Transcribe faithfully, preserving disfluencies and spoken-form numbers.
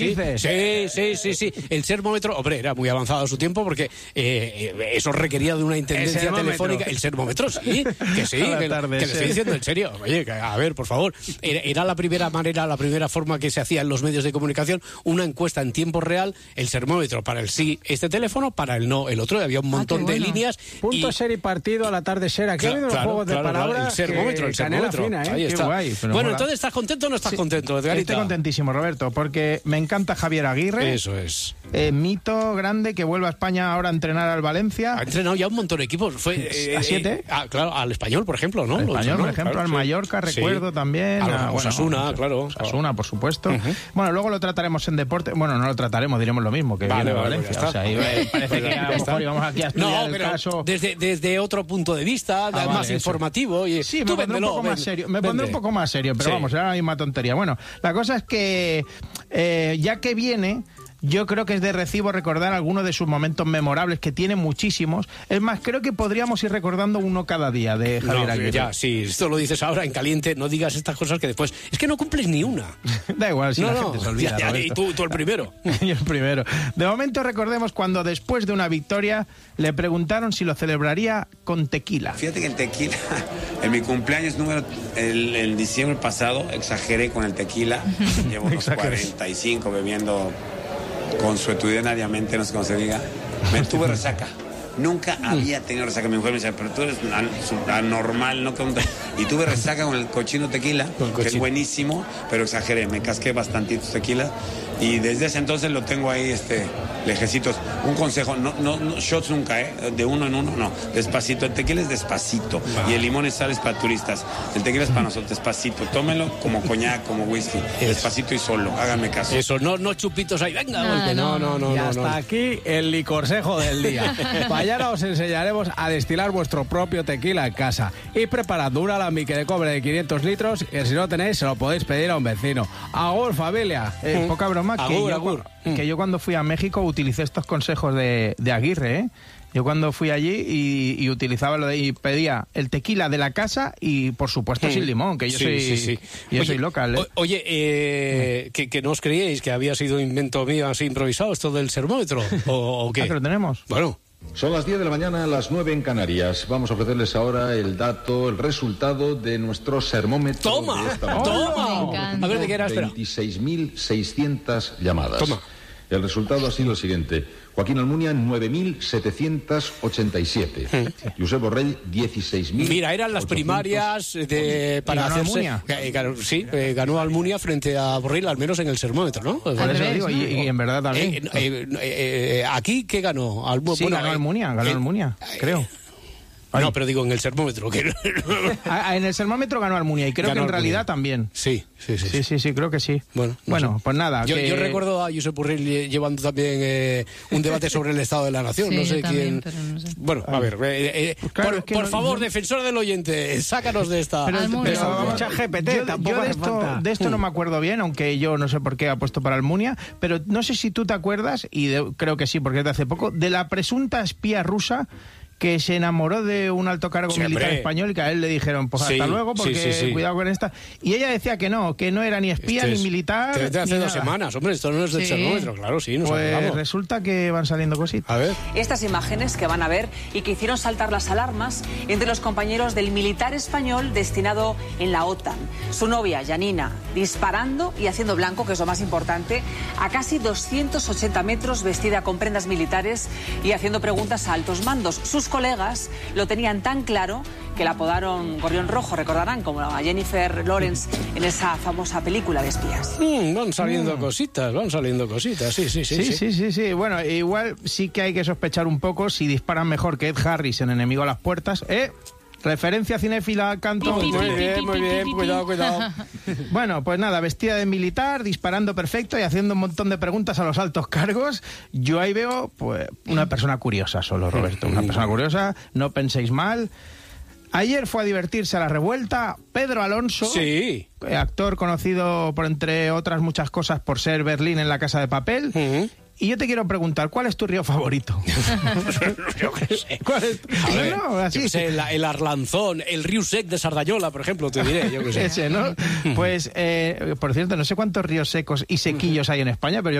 dices. Sí, sí, sí, sí. El sermómetro, hombre, era muy avanzado a su tiempo porque eh, eso requería de una intendencia el telefónica. El sermómetro, sí, que sí, que, tarde, que sí. le estoy diciendo en serio. Oye, que, a ver, por favor. Era, era la primera manera, la primera forma que se hacía en los medios de comunicación, una encuesta en tiempo real, el sermómetro para el sí, este teléfono, para el no, el otro. Había un montón ah, bueno. de líneas. Punto y... ser y partido a la tarde ser. Aquí Claro, ha habido unos claro, juegos de claro, palabras. claro. El sermómetro, el sermómetro. Fina, ¿eh? Ahí Qué está. guay, bueno, mola. entonces, ¿estás contento o no estás Sí, contento, Edgarita? Estoy contentísimo, Roberto, porque me encanta Javier Aguirre. Eso es. Eh, mito grande que vuelve a España ahora a entrenar al Valencia. Ha entrenado ya un montón de equipos. Fue, eh, ¿A siete? Eh, ah, claro, al Español, por ejemplo, ¿no? Al Lo Español, hizo, ¿no? por ejemplo, Claro, al sí. Mallorca, recuerdo Sí. también. A a, los Osasuna, claro. Osasuna, por supuesto. Uh-huh. Bueno, luego lo trataremos en deporte. Bueno, no lo trataremos, diremos lo mismo, que Vale, viene de vale, Valencia. pues ya O sea, ahí, eh, parece que a lo mejor íbamos aquí a estudiar No, el pero caso. desde, desde otro punto de vista, Ah, más vale, eso. informativo. Y Sí, me tú pondré un véndelo, poco más ven- serio. Me pondré vende. un poco más serio, pero Sí. vamos, era la misma tontería. Bueno, la cosa es que eh, ya que viene, yo creo que es de recibo recordar algunos de sus momentos memorables, que tiene muchísimos. Es más, creo que podríamos ir recordando uno cada día de Javier No, Aguirre. ya, sí, esto lo dices ahora en caliente, no digas estas cosas que después... Es que no cumples ni una. Da igual, si no, la no, gente se olvida. ya, ya, y Roberto. tú, tú el primero. Yo el primero. De momento recordemos cuando después de una victoria le preguntaron si lo celebraría con tequila. Fíjate que el tequila, en mi cumpleaños número, el, el diciembre pasado, exageré con el tequila. Llevo unos cuarenta y cinco bebiendo consuetudinariamente, no sé cómo se diga. Me tuve resaca. Nunca había tenido resaca. Mi mujer me decía, pero tú eres an- su- anormal, ¿no? Y tuve resaca con el cochino tequila, Con que es cochino. buenísimo, pero exageré. Me casqué bastantitos tequila. Y desde ese entonces lo tengo ahí, este, lejecitos. Un consejo, no, no, no shots nunca, ¿eh? De uno en uno, no. Despacito. El tequila es despacito. Y el limón y sal es para turistas. El tequila es para nosotros, despacito. Tómelo como coñac, como whisky. Despacito y solo. Háganme caso. Eso, no, no chupitos ahí, venga, No, golpe. No, no, no, y no. hasta no. aquí el licorsejo del día. Mañana os enseñaremos a destilar vuestro propio tequila en casa. Y preparando un alambique de cobre de quinientos litros, que si no tenéis se lo podéis pedir a un vecino. Agur, familia. Eh, poca broma, que, Agur, yo, agur. que yo cuando fui a México utilicé estos consejos de, de Aguirre, ¿eh? Yo cuando fui allí y, y utilizaba lo de, y pedía el tequila de la casa y por supuesto sin limón, que yo Sí, soy sí, sí. yo Oye, soy local, ¿eh? o- Oye, eh, que, que no os creíais que había sido invento mío así improvisado esto del sermómetro, ¿o, o qué? Ah, que lo tenemos. Bueno, Son las diez de la mañana, las nueve en Canarias. Vamos a ofrecerles ahora el dato, el resultado de nuestro sermómetro. ¡toma! de esta mañana. ¡Toma! Me encanta. A ver, ¿de qué era? Espera. veintiséis mil seiscientas llamadas. Toma. El resultado ha sido el siguiente. Joaquín Almunia, nueve mil setecientos ochenta y siete. Josep Borrell, dieciséis mil. Mira, eran las primarias de, para ¿Y ganó hacerse... Almunia? Eh, ganó- sí, eh, ganó Almunia frente a Borrell, al menos en el sermómetro, ¿no? Por Al eso revés, digo, ¿no? y, y en verdad también. Eh, eh, eh, eh, aquí, ¿qué ganó? Almu- sí, bueno, ganó eh, Almunia, ganó eh, Almunia, eh, creo. No, pero digo en el sermómetro. Que... Ah, ah, en el sermómetro ganó Almunia y creo Ganó que en Almunia. realidad también. Sí, sí, sí. Sí, sí, sí, creo que sí. Bueno, no bueno sé. pues nada. Yo, que- yo recuerdo a Josep Borrell lle- llevando también eh, un debate sobre el estado de la nación. Sí, no yo sé también, quién. pero no sé. Bueno, a ver, eh, eh, Pues claro, por, es que por no- favor, no- defensor del oyente, sácanos de esta. Pero- de pero esta- vamos Mucha G P T, yo, tampoco yo de, hace esto, falta. de esto no me acuerdo bien, aunque yo no sé por qué ha puesto para Almunia, pero no sé si tú te acuerdas, y de- creo que sí, porque es de hace poco, de la presunta espía rusa que se enamoró de un alto cargo Sí, militar hombre. español y que a él le dijeron, pues Sí, hasta luego, porque sí, sí, sí. cuidado con esta. Y ella decía que no, que no era ni espía Este ni es- militar. Desde hace ni dos nada. semanas, hombre, esto no es del Sí. sermómetro, claro, sí, nos Pues acordamos. resulta que van saliendo cositas. A ver. Estas imágenes que van a ver y que hicieron saltar las alarmas entre los compañeros del militar español destinado en la OTAN. Su novia, Janina, disparando y haciendo blanco, que es lo más importante, a casi doscientos ochenta metros, vestida con prendas militares y haciendo preguntas a altos mandos. Sus colegas lo tenían tan claro que la apodaron Gorrión Rojo, recordarán, como a Jennifer Lawrence en esa famosa película de espías. Mm, van saliendo cositas, van saliendo cositas, sí, sí, sí. Sí, sí, sí, sí. Bueno, igual sí que hay que sospechar un poco si disparan mejor que Ed Harris en Enemigo a las Puertas. ¿Eh? Referencia cinéfila al canto. Muy bien, muy bien, cuidado, cuidado. Bueno, pues nada, vestida de militar, disparando perfecto y haciendo un montón de preguntas a los altos cargos. Yo ahí veo, pues, una persona curiosa solo, Roberto. Una persona curiosa, no penséis mal. Ayer fue a divertirse a la revuelta Pedro Alonso. Sí. eh, actor conocido por, entre otras muchas cosas, por ser Berlín en La Casa de Papel. Ujú. Y yo te quiero preguntar, ¿cuál es tu río favorito? Yo qué sé. ¿Cuál es? A No, ver, no, así. yo qué sé, el, el Arlanzón, el Río Sec de Sardañola, por ejemplo, te diré, yo qué sé. Ese, ¿no? Pues, eh, por cierto, no sé cuántos ríos secos y sequillos hay en España, pero yo